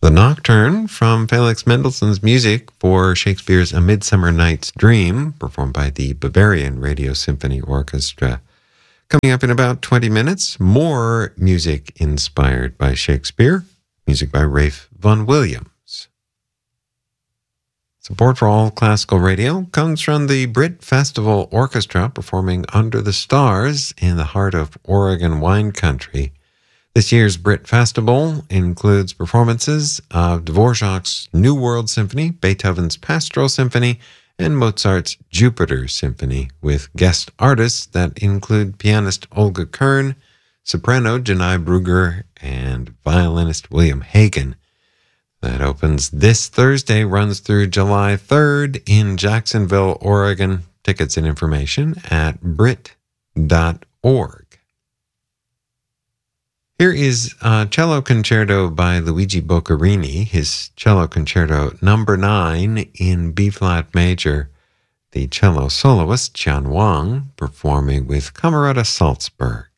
The Nocturne from Felix Mendelssohn's music for Shakespeare's A Midsummer Night's Dream, performed by the Bavarian Radio Symphony Orchestra. Coming up in about 20 minutes, more music inspired by Shakespeare, music by Ralph Vaughan Williams. Support for All Classical Radio comes from the Brit Festival Orchestra, performing Under the Stars in the heart of Oregon wine country. This year's Brit Festival includes performances of Dvorak's New World Symphony, Beethoven's Pastoral Symphony, and Mozart's Jupiter Symphony, with guest artists that include pianist Olga Kern, soprano Janai Brugger, and violinist William Hagen. That opens this Thursday, runs through July 3rd in Jacksonville, Oregon. Tickets and information at brit.org. Here is a cello concerto by Luigi Boccherini, his cello concerto number 9 in B-flat major. The cello soloist Qian Wang performing with Camerata Salzburg.